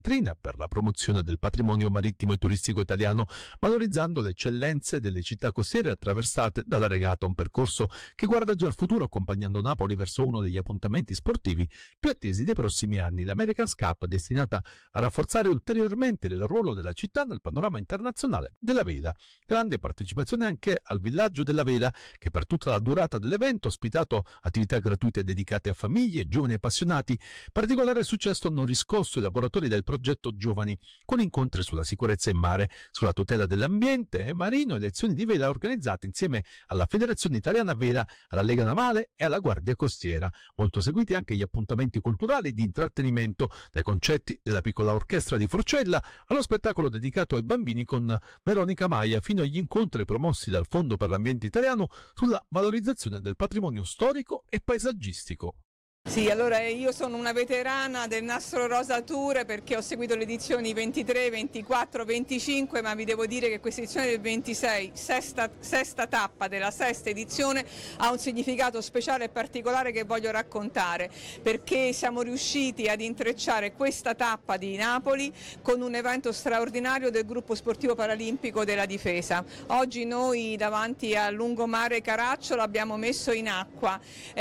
vetrina per la promozione del patrimonio marittimo e turistico italiano, valorizzando le eccellenze delle città costiere attraversate dalla regata, un percorso che guarda già al futuro accompagnando Napoli verso uno degli appuntamenti sportivi più attesi dei prossimi anni, l'America's Cup, destinata a rafforzare ulteriormente il ruolo della città nel panorama internazionale della vela. Grande partecipazione anche al villaggio della vela, che per tutta la durata dell'evento ha ospitato attività gratuite dedicate a famiglie, giovani appassionati. Particolare successo hanno riscosso i lavoratori del progetto Giovani, con incontri sulla sicurezza in mare, sulla tutela dell'ambiente e marino e lezioni di vela organizzate insieme alla Federazione Italiana Vela, alla Lega Navale e alla Guardia Costiera. Molto seguiti anche gli appuntamenti culturali e di intrattenimento, dai concerti della piccola orchestra di Forcella allo spettacolo dedicato ai bambini con Veronica Maia, fino agli incontri promossi dal Fondo per l'Ambiente Italiano sulla valorizzazione del patrimonio storico e paesaggistico. Sì, allora io sono una veterana del Nastro Rosa Tour perché ho seguito le edizioni 23, 24, 25, ma vi devo dire che questa edizione del 26, sesta tappa della sesta edizione, ha un significato speciale e particolare che voglio raccontare, perché siamo riusciti ad intrecciare questa tappa di Napoli con un evento straordinario del gruppo sportivo paralimpico della Difesa. Oggi noi davanti al lungomare Caracciolo abbiamo messo in acqua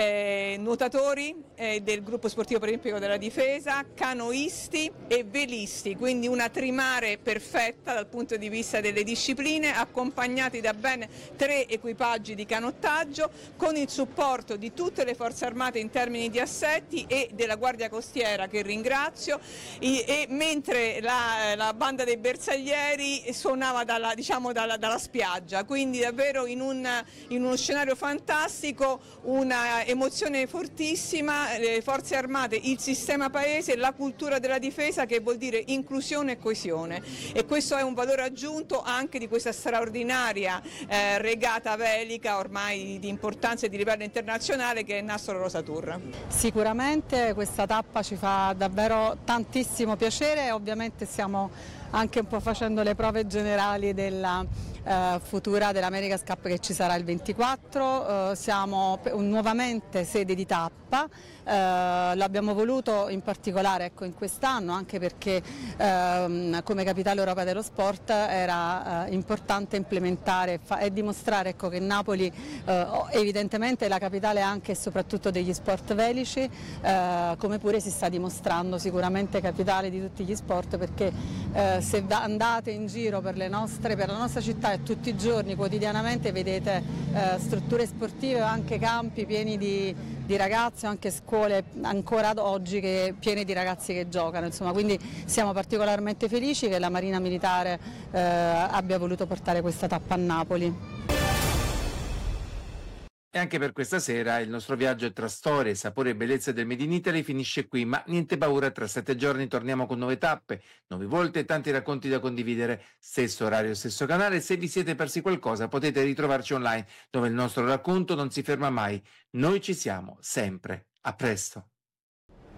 nuotatori del gruppo sportivo paralimpico della Difesa, canoisti e velisti, quindi una trimare perfetta dal punto di vista delle discipline, accompagnati da ben 3 equipaggi di canottaggio, con il supporto di tutte le forze armate in termini di assetti e della Guardia Costiera, che ringrazio, e mentre la banda dei bersaglieri suonava dalla spiaggia, quindi davvero in uno scenario fantastico, una emozione fortissima, le forze armate, il sistema paese, la cultura della difesa, che vuol dire inclusione e coesione, e questo è un valore aggiunto anche di questa straordinaria regata velica ormai di importanza e di livello internazionale, che è il Nastro Rosa Tour. Sicuramente questa tappa ci fa davvero tantissimo piacere e ovviamente stiamo anche un po' facendo le prove generali della futura dell'America's Cup, che ci sarà il 24. Siamo nuovamente sede di tappa, l'abbiamo voluto in particolare in quest'anno anche perché come capitale europea dello sport era importante implementare e dimostrare che Napoli evidentemente è la capitale anche e soprattutto degli sport velici, come pure si sta dimostrando sicuramente capitale di tutti gli sport, perché se andate in giro per la nostra città e tutti i giorni, quotidianamente, vedete strutture sportive, anche campi pieni di ragazzi, anche scuole ancora oggi piene di ragazzi che giocano, insomma, quindi siamo particolarmente felici che la Marina Militare abbia voluto portare questa tappa a Napoli. E anche per questa sera il nostro viaggio tra storie, sapore e bellezza del Made in Italy finisce qui, ma niente paura, tra 7 giorni torniamo con nuove tappe, nuovi volti e tanti racconti da condividere. Stesso orario, stesso canale. Se vi siete persi qualcosa potete ritrovarci online, dove il nostro racconto non si ferma mai. Noi ci siamo, sempre. A presto.